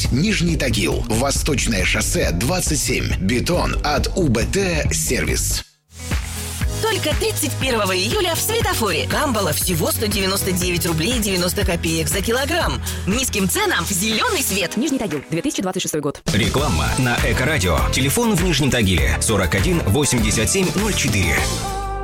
Нижний Тагил. Восточное шоссе 27. Бетон от УБТ Сервис. Только 31 июля в Светофоре. Камбала всего 199 рублей 90 копеек за килограмм. Низким ценам зеленый свет. Нижний Тагил, 2026 год. Реклама на Эко-радио. Телефон в Нижнем Тагиле 41 87 04.